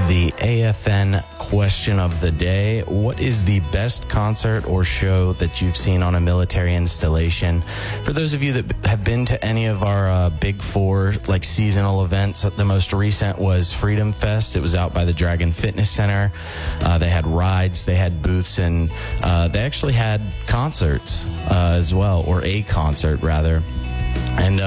the AFN question of the day. What is the best concert or show that you've seen on a military installation? For those of you that have been to any of our Big Four, like seasonal events, the most recent was Freedom Fest. It was out by the Dragon Fitness Center. They had rides, they had booths, and they actually had concerts as well, or a concert rather. And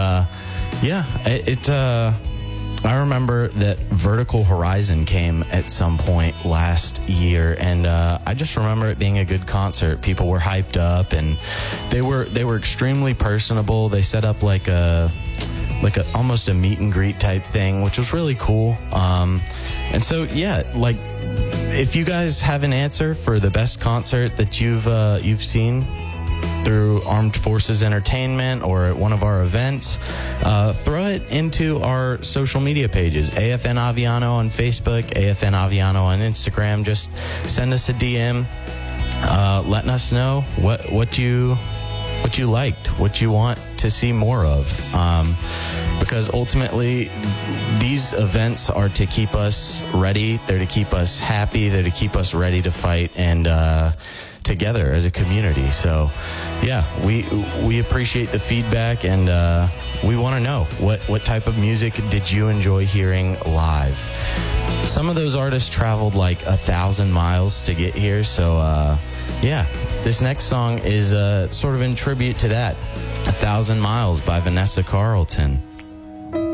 I remember that Vertical Horizon came at some point last year, and I just remember it being a good concert. People were hyped up, and they were extremely personable. They set up like a almost a meet and greet type thing, which was really cool. And so like if you guys have an answer for the best concert that you've seen through Armed Forces Entertainment or at one of our events, throw it into our social media pages, AFN Aviano on Facebook, AFN Aviano on Instagram. Just send us a DM, letting us know what you liked, what you want to see more of, because ultimately these events are to keep us ready, they're to keep us happy, they're to keep us ready to fight and together as a community. So yeah, we appreciate the feedback, and we want to know what type of music did you enjoy hearing live. Some of those artists traveled like 1,000 miles to get here, so yeah, this next song is sort of in tribute to that, 1,000 Miles by Vanessa Carlton.